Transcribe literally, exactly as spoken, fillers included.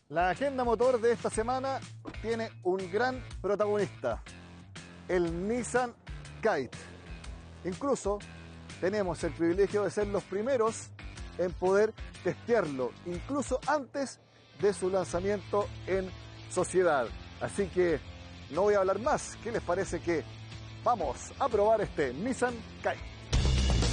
La agenda motor de esta semana tiene un gran protagonista, el Nissan Kite. Incluso tenemos el privilegio de ser los primeros en poder testearlo, incluso antes de su lanzamiento en sociedad. Así que no voy a hablar más. ¿Qué les parece que vamos a probar este Nissan Kite?